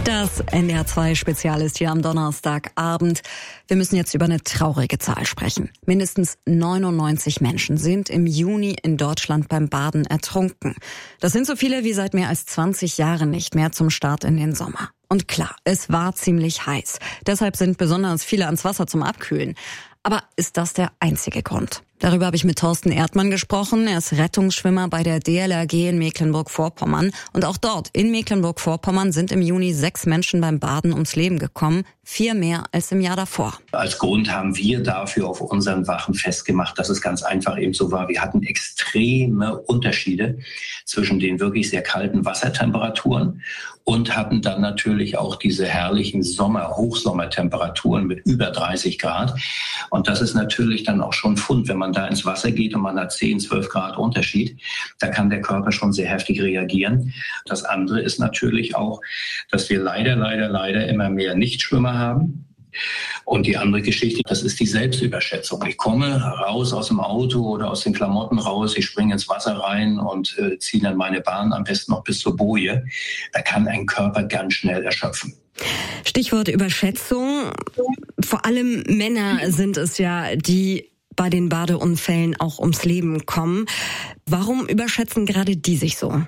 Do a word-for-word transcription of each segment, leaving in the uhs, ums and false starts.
Das N D R zwei Spezial ist hier am Donnerstagabend. Wir müssen jetzt über eine traurige Zahl sprechen. Mindestens neunundneunzig Menschen sind im Juni in Deutschland beim Baden ertrunken. Das sind so viele wie seit mehr als zwanzig Jahren nicht mehr zum Start in den Sommer. Und klar, es war ziemlich heiß. Deshalb sind besonders viele ans Wasser zum Abkühlen. Aber ist das der einzige Grund? Darüber habe ich mit Thorsten Erdmann gesprochen. Er ist Rettungsschwimmer bei der D L R G in Mecklenburg-Vorpommern. Und auch dort in Mecklenburg-Vorpommern sind im Juni sechs Menschen beim Baden ums Leben gekommen. Vier mehr als im Jahr davor. Als Grund haben wir dafür auf unseren Wachen festgemacht, dass es ganz einfach eben so war. Wir hatten extreme Unterschiede zwischen den wirklich sehr kalten Wassertemperaturen und hatten dann natürlich auch diese herrlichen Sommer-, Hochsommertemperaturen mit über dreißig Grad. Und das ist natürlich dann auch schon Fund, wenn man da ins Wasser geht und man hat zehn, zwölf Grad Unterschied, da kann der Körper schon sehr heftig reagieren. Das andere ist natürlich auch, dass wir leider, leider, leider immer mehr Nichtschwimmer haben. Und die andere Geschichte, das ist die Selbstüberschätzung. Ich komme raus aus dem Auto oder aus den Klamotten raus, ich springe ins Wasser rein und äh, ziehe dann meine Bahn am besten noch bis zur Boje. Da kann ein Körper ganz schnell erschöpfen. Stichwort Überschätzung. Vor allem Männer sind es ja, die bei den Badeunfällen auch ums Leben kommen. Warum überschätzen gerade die sich so?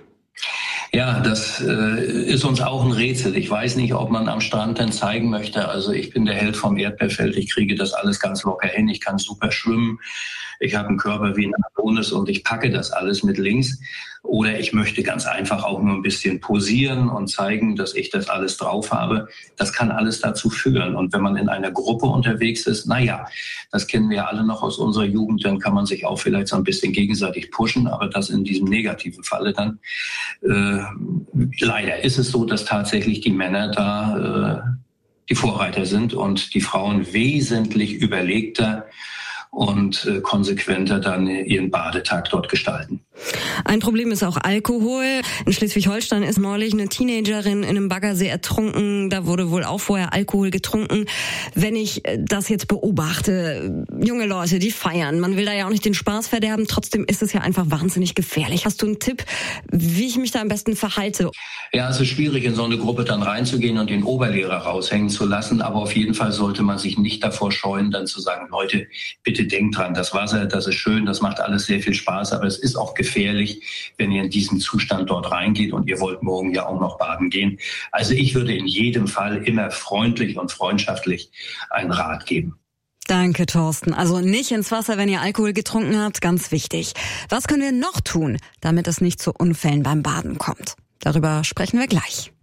Ja, das äh, ist uns auch ein Rätsel. Ich weiß nicht, ob man am Strand dann zeigen möchte, also ich bin der Held vom Erdbeerfeld, ich kriege das alles ganz locker hin, ich kann super schwimmen, ich habe einen Körper wie ein Adonis und ich packe das alles mit links. Oder ich möchte ganz einfach auch nur ein bisschen posieren und zeigen, dass ich das alles drauf habe. Das kann alles dazu führen. Und wenn man in einer Gruppe unterwegs ist, naja, das kennen wir ja alle noch aus unserer Jugend, dann kann man sich auch vielleicht so ein bisschen gegenseitig pushen, aber das in diesem negativen Falle dann. Äh, leider ist es so, dass tatsächlich die Männer da äh, die Vorreiter sind und die Frauen wesentlich überlegter und äh, konsequenter dann ihren Badetag dort gestalten. Ein Problem ist auch Alkohol. In Schleswig-Holstein ist neulich eine Teenagerin in einem Baggersee ertrunken. Da wurde wohl auch vorher Alkohol getrunken. Wenn ich das jetzt beobachte, junge Leute, die feiern, man will da ja auch nicht den Spaß verderben, trotzdem ist es ja einfach wahnsinnig gefährlich. Hast du einen Tipp, wie ich mich da am besten verhalte? Ja, es ist schwierig, in so eine Gruppe dann reinzugehen und den Oberlehrer raushängen zu lassen, aber auf jeden Fall sollte man sich nicht davor scheuen, dann zu sagen, Leute, bitte denkt dran, das Wasser, das ist schön, das macht alles sehr viel Spaß, aber es ist auch gefährlich. gefährlich, wenn ihr in diesem Zustand dort reingeht und ihr wollt morgen ja auch noch baden gehen. Also ich würde in jedem Fall immer freundlich und freundschaftlich einen Rat geben. Danke, Thorsten. Also nicht ins Wasser, wenn ihr Alkohol getrunken habt, ganz wichtig. Was können wir noch tun, damit es nicht zu Unfällen beim Baden kommt? Darüber sprechen wir gleich.